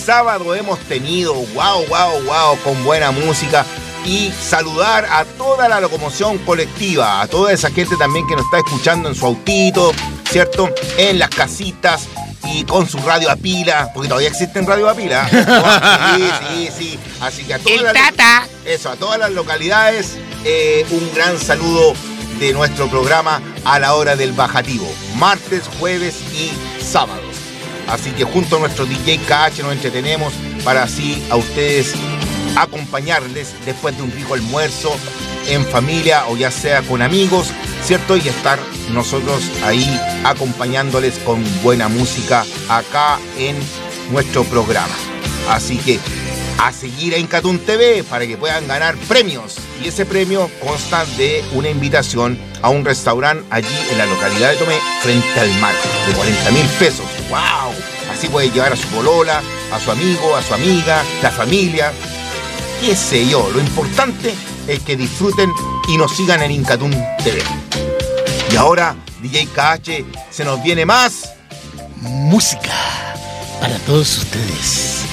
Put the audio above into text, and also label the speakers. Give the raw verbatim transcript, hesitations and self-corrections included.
Speaker 1: sábado hemos tenido, wow, wow, wow, con buena música. Y saludar a toda la locomoción colectiva, a toda esa gente también que nos está escuchando en su autito, ¿cierto? En las casitas y con su radio a pila, porque todavía existen radio a pila. Sí, sí, sí. Así que a todas,
Speaker 2: El
Speaker 1: las,
Speaker 2: tata.
Speaker 1: eso, a todas las localidades, eh, un gran saludo de nuestro programa a la hora del bajativo, martes, jueves y sábados. Así que junto a nuestro D J K H nos entretenemos para así a ustedes acompañarles después de un rico almuerzo en familia o ya sea con amigos, ¿cierto? Y estar nosotros ahí acompañándoles con buena música acá en nuestro programa. Así que a seguir en Catún T V para que puedan ganar premios. Y ese premio consta de una invitación a un restaurante allí en la localidad de Tomé, frente al mar, de cuarenta mil pesos. ¡Wow! Así puede llevar a su polola, a su amigo, a su amiga, la familia, qué sé yo. Lo importante es que disfruten y nos sigan en Incatún T V. Y ahora, D J K H, se nos viene más
Speaker 2: música para todos ustedes.